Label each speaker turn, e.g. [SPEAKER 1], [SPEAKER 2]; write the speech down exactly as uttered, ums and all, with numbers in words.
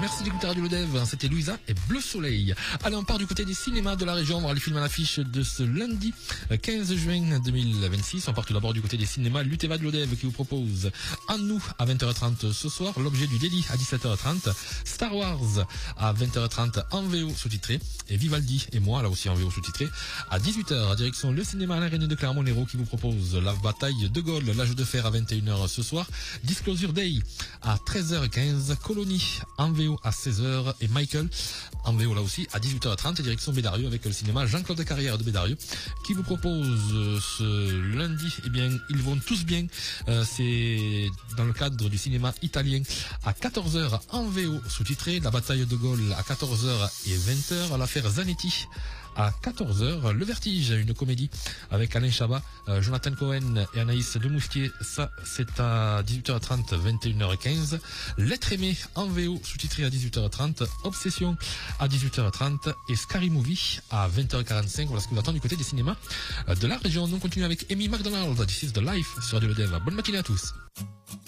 [SPEAKER 1] merci d'écouter Radio Lodev. C'était Louisa et Bleu Soleil. Allez, on part du côté des cinémas de la région. On va voir les films à l'affiche de ce lundi quinze juin deux mille vingt-six. On part tout d'abord du côté des cinémas Luteva de Lodev qui vous propose En nous à vingt heures trente ce soir, L'objet du délit à dix-sept heures trente, Star Wars à vingt heures trente en V O sous-titré et Vivaldi et moi là aussi en V O sous-titré à dix-huit heures. Direction le cinéma Alain René de Clermont-Lérault qui vous propose La bataille de Gaulle, l'âge de fer à vingt et une heures ce soir, Disclosure Day à treize heures quinze, Colonie en V O à seize heures et Michael en V O là aussi à dix-huit heures trente, direction Bédarieux avec le cinéma Jean-Claude Carrière de Bédarieux qui vous propose ce lundi, eh bien ils vont tous bien, euh, c'est dans le cadre du cinéma italien à quatorze heures en V O sous-titré, La bataille de Gaulle à quatorze heures et vingt heures, L'affaire Zanetti à quatorze heures, Le Vertige, une comédie avec Alain Chabat, euh, Jonathan Cohen et Anaïs Demoustier, ça c'est à dix-huit heures trente, vingt et une heures quinze, L'être aimé en V O sous-titré à dix-huit heures trente, Obsession à dix-huit heures trente et Scary Movie à vingt heures quarante-cinq. Voilà ce que vous attend du côté des cinémas de la région. On continue avec Amy McDonald, This is the Life sur Radio Lodev. Bonne matinée à tous.